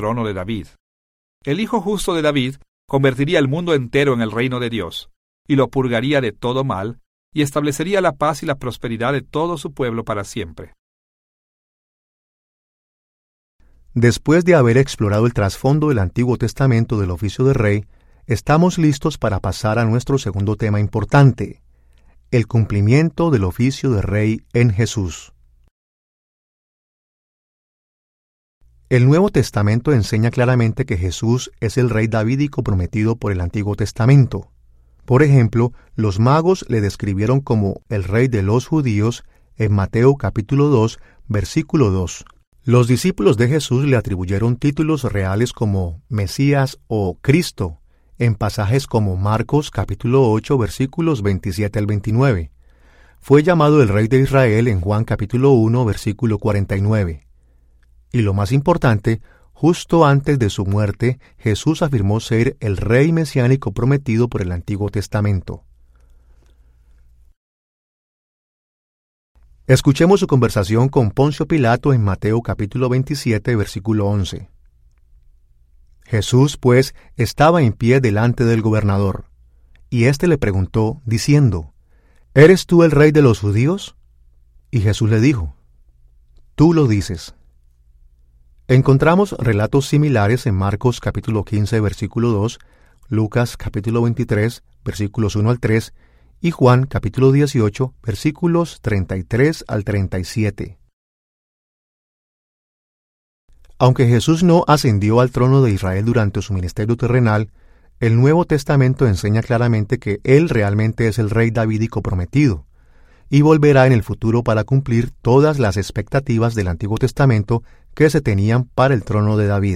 trono de David. El Hijo justo de David convertiría el mundo entero en el reino de Dios, y lo purgaría de todo mal, y establecería la paz y la prosperidad de todo su pueblo para siempre. Después de haber explorado el trasfondo del Antiguo Testamento del oficio de rey, estamos listos para pasar a nuestro segundo tema importante, el cumplimiento del oficio de rey en Jesús. El Nuevo Testamento enseña claramente que Jesús es el rey davídico prometido por el Antiguo Testamento. Por ejemplo, los magos le describieron como el rey de los judíos en Mateo capítulo 2, versículo 2. Los discípulos de Jesús le atribuyeron títulos reales como Mesías o Cristo, en pasajes como Marcos capítulo 8, versículos 27 al 29. Fue llamado el Rey de Israel en Juan capítulo 1, versículo 49. Y lo más importante, justo antes de su muerte, Jesús afirmó ser el Rey mesiánico prometido por el Antiguo Testamento. Escuchemos su conversación con Poncio Pilato en Mateo capítulo 27, versículo 11. Jesús, pues, estaba en pie delante del gobernador, y éste le preguntó, diciendo, ¿eres tú el rey de los judíos? Y Jesús le dijo, tú lo dices. Encontramos relatos similares en Marcos capítulo 15, versículo 2, Lucas capítulo 23, versículos 1 al 3, y Juan capítulo 18, versículos 33 al 37. Aunque Jesús no ascendió al trono de Israel durante su ministerio terrenal, el Nuevo Testamento enseña claramente que Él realmente es el rey davídico prometido, y volverá en el futuro para cumplir todas las expectativas del Antiguo Testamento que se tenían para el trono de David.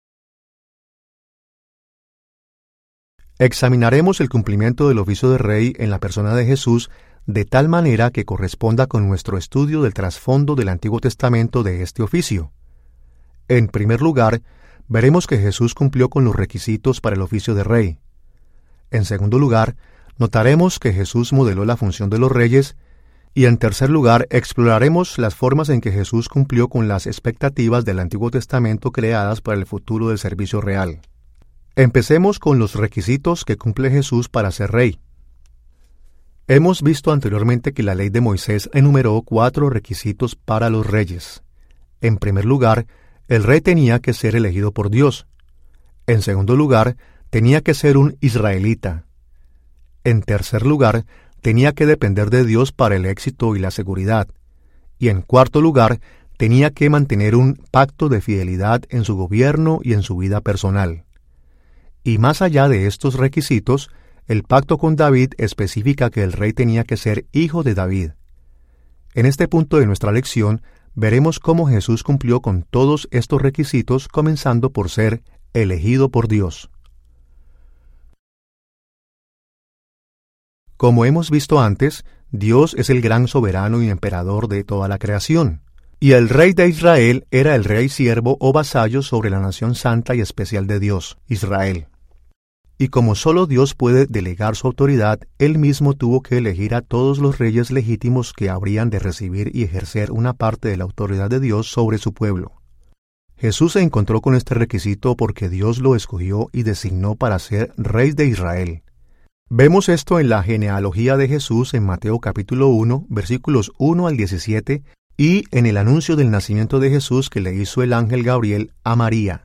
Examinaremos el cumplimiento del oficio de rey en la persona de Jesús de tal manera que corresponda con nuestro estudio del trasfondo del Antiguo Testamento de este oficio. En primer lugar, veremos que Jesús cumplió con los requisitos para el oficio de rey. En segundo lugar, notaremos que Jesús modeló la función de los reyes. Y en tercer lugar, exploraremos las formas en que Jesús cumplió con las expectativas del Antiguo Testamento creadas para el futuro del servicio real. Empecemos con los requisitos que cumple Jesús para ser rey. Hemos visto anteriormente que la ley de Moisés enumeró 4 requisitos para los reyes. En primer lugar, el rey tenía que ser elegido por Dios. En segundo lugar, tenía que ser un israelita. En tercer lugar, tenía que depender de Dios para el éxito y la seguridad. Y en cuarto lugar, tenía que mantener un pacto de fidelidad en su gobierno y en su vida personal. Y más allá de estos requisitos, el pacto con David especifica que el rey tenía que ser hijo de David. En este punto de nuestra lección, veremos cómo Jesús cumplió con todos estos requisitos, comenzando por ser elegido por Dios. Como hemos visto antes, Dios es el gran soberano y emperador de toda la creación, y el rey de Israel era el rey siervo o vasallo sobre la nación santa y especial de Dios, Israel. Y como solo Dios puede delegar su autoridad, Él mismo tuvo que elegir a todos los reyes legítimos que habrían de recibir y ejercer una parte de la autoridad de Dios sobre su pueblo. Jesús se encontró con este requisito porque Dios lo escogió y designó para ser rey de Israel. Vemos esto en la genealogía de Jesús en Mateo capítulo 1, versículos 1 al 17, y en el anuncio del nacimiento de Jesús que le hizo el ángel Gabriel a María.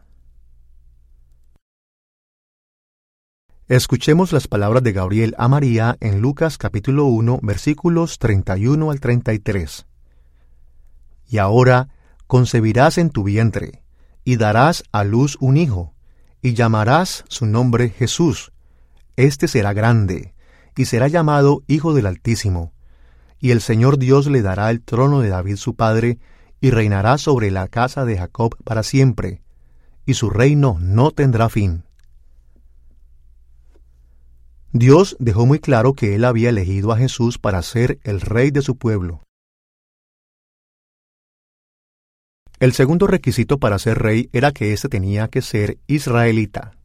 Escuchemos las palabras de Gabriel a María en Lucas capítulo 1, versículos 31 al 33. Y ahora concebirás en tu vientre, y darás a luz un hijo, y llamarás su nombre Jesús. Este será grande, y será llamado Hijo del Altísimo. Y el Señor Dios le dará el trono de David su padre, y reinará sobre la casa de Jacob para siempre, y su reino no tendrá fin. Dios dejó muy claro que Él había elegido a Jesús para ser el rey de su pueblo. El segundo requisito para ser rey era que éste tenía que ser israelita.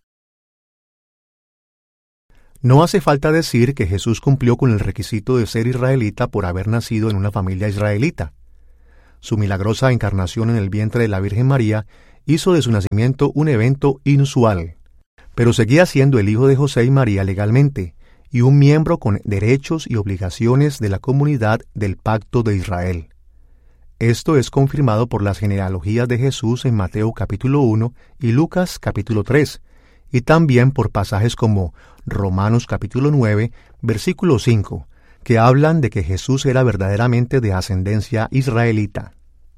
No hace falta decir que Jesús cumplió con el requisito de ser israelita por haber nacido en una familia israelita. Su milagrosa encarnación en el vientre de la Virgen María hizo de su nacimiento un evento inusual, pero seguía siendo el hijo de José y María legalmente, y un miembro con derechos y obligaciones de la comunidad del Pacto de Israel. Esto es confirmado por las genealogías de Jesús en Mateo capítulo 1 y Lucas capítulo 3, y también por pasajes como Romanos capítulo 9, versículo 5, que hablan de que Jesús era verdaderamente de ascendencia israelita.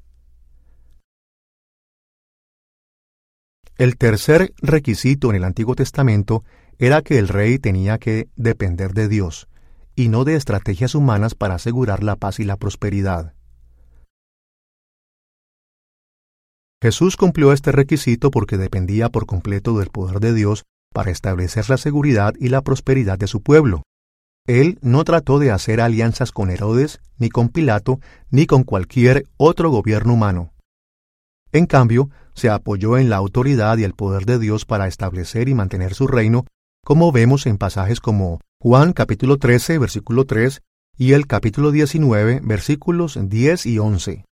El tercer requisito en el Antiguo Testamento era que el rey tenía que depender de Dios, y no de estrategias humanas para asegurar la paz y la prosperidad. Jesús cumplió este requisito porque dependía por completo del poder de Dios para establecer la seguridad y la prosperidad de su pueblo. Él no trató de hacer alianzas con Herodes, ni con Pilato, ni con cualquier otro gobierno humano. En cambio, se apoyó en la autoridad y el poder de Dios para establecer y mantener su reino, como vemos en pasajes como Juan capítulo 13, versículo 3, y el capítulo 19, versículos 10 y 11.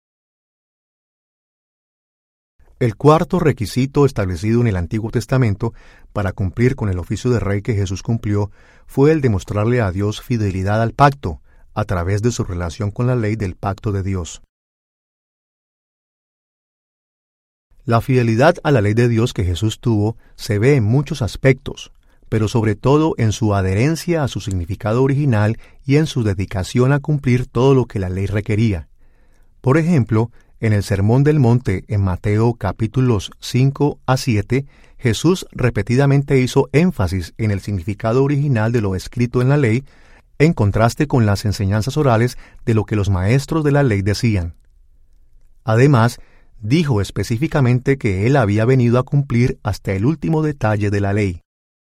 El cuarto requisito establecido en el Antiguo Testamento para cumplir con el oficio de rey que Jesús cumplió fue el de mostrarle a Dios fidelidad al pacto, a través de su relación con la ley del pacto de Dios. La fidelidad a la ley de Dios que Jesús tuvo se ve en muchos aspectos, pero sobre todo en su adherencia a su significado original y en su dedicación a cumplir todo lo que la ley requería. Por ejemplo, en el Sermón del Monte, en Mateo capítulos 5 a 7, Jesús repetidamente hizo énfasis en el significado original de lo escrito en la ley, en contraste con las enseñanzas orales de lo que los maestros de la ley decían. Además, dijo específicamente que él había venido a cumplir hasta el último detalle de la ley.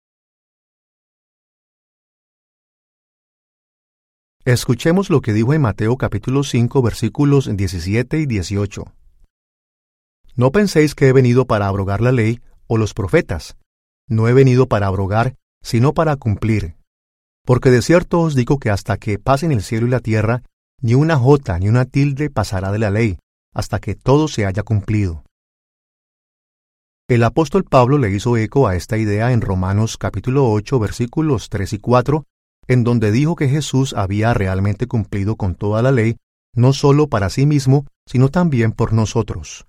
Escuchemos lo que dijo en Mateo capítulo 5 versículos 17 y 18. No penséis que he venido para abrogar la ley o los profetas. No he venido para abrogar, sino para cumplir. Porque de cierto os digo que hasta que pasen el cielo y la tierra, ni una jota ni una tilde pasará de la ley, hasta que todo se haya cumplido. El apóstol Pablo le hizo eco a esta idea en Romanos capítulo 8 versículos 3 y 4, en donde dijo que Jesús había realmente cumplido con toda la ley, no solo para sí mismo, sino también por nosotros.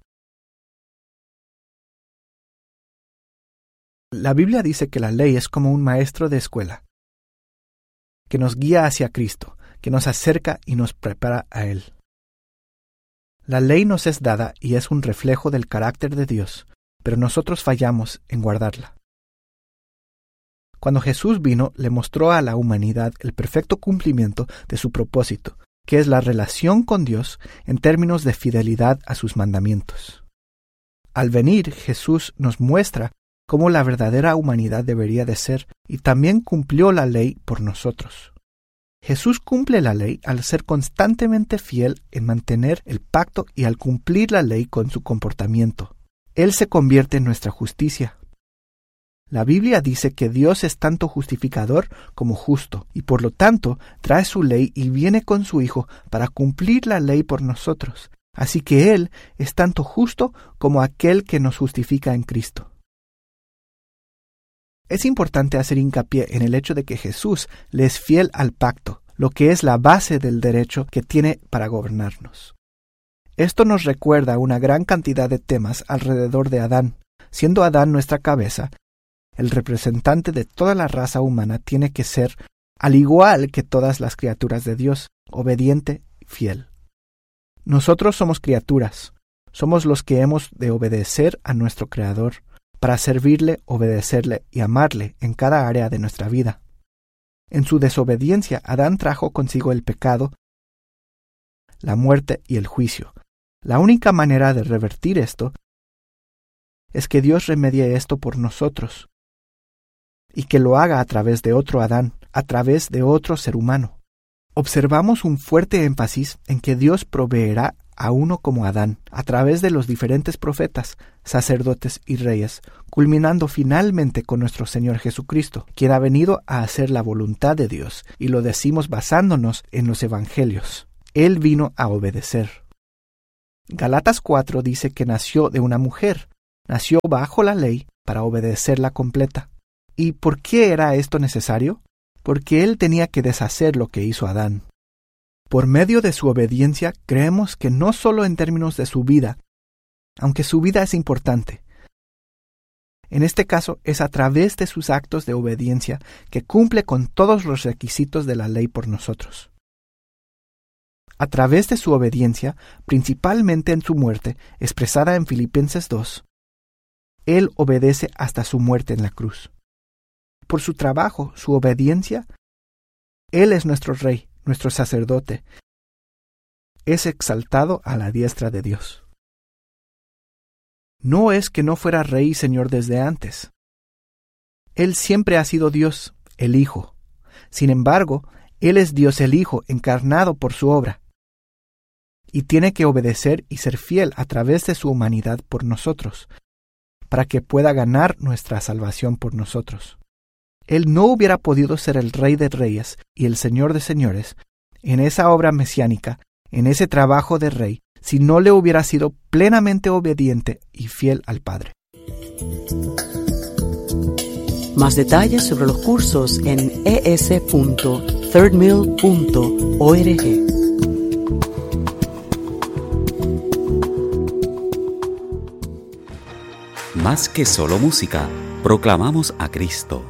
La Biblia dice que la ley es como un maestro de escuela, que nos guía hacia Cristo, que nos acerca y nos prepara a Él. La ley nos es dada y es un reflejo del carácter de Dios, pero nosotros fallamos en guardarla. Cuando Jesús vino, le mostró a la humanidad el perfecto cumplimiento de su propósito, que es la relación con Dios en términos de fidelidad a sus mandamientos. Al venir, Jesús nos muestra cómo la verdadera humanidad debería de ser y también cumplió la ley por nosotros. Jesús cumple la ley al ser constantemente fiel en mantener el pacto y al cumplir la ley con su comportamiento. Él se convierte en nuestra justicia. La Biblia dice que Dios es tanto justificador como justo, y por lo tanto trae su ley y viene con su Hijo para cumplir la ley por nosotros. Así que Él es tanto justo como aquel que nos justifica en Cristo. Es importante hacer hincapié en el hecho de que Jesús le es fiel al pacto, lo que es la base del derecho que tiene para gobernarnos. Esto nos recuerda una gran cantidad de temas alrededor de Adán. Siendo Adán nuestra cabeza, el representante de toda la raza humana tiene que ser, al igual que todas las criaturas de Dios, obediente y fiel. Nosotros somos criaturas, somos los que hemos de obedecer a nuestro Creador, para servirle, obedecerle y amarle en cada área de nuestra vida. En su desobediencia, Adán trajo consigo el pecado, la muerte y el juicio. La única manera de revertir esto es que Dios remedie esto por nosotros y que lo haga a través de otro Adán, a través de otro ser humano. Observamos un fuerte énfasis en que Dios proveerá a uno como Adán, a través de los diferentes profetas, sacerdotes y reyes, culminando finalmente con nuestro Señor Jesucristo, quien ha venido a hacer la voluntad de Dios, y lo decimos basándonos en los evangelios. Él vino a obedecer. Galatas 4 dice que nació de una mujer, nació bajo la ley para obedecerla completa. ¿Y por qué era esto necesario? Porque él tenía que deshacer lo que hizo Adán. Por medio de su obediencia, creemos que no solo en términos de su vida, aunque su vida es importante. En este caso, es a través de sus actos de obediencia que cumple con todos los requisitos de la ley por nosotros. A través de su obediencia, principalmente en su muerte, expresada en Filipenses 2, Él obedece hasta su muerte en la cruz. Por su trabajo, su obediencia, Él es nuestro Rey, nuestro sacerdote. Es exaltado a la diestra de Dios. No es que no fuera Rey y Señor desde antes. Él siempre ha sido Dios, el Hijo. Sin embargo, Él es Dios el Hijo encarnado por su obra. Y tiene que obedecer y ser fiel a través de su humanidad por nosotros, para que pueda ganar nuestra salvación por nosotros. Él no hubiera podido ser el Rey de Reyes y el Señor de Señores en esa obra mesiánica, en ese trabajo de Rey, si no le hubiera sido plenamente obediente y fiel al Padre. Más detalles sobre los cursos en es.thirdmill.org. Más que solo música, proclamamos a Cristo.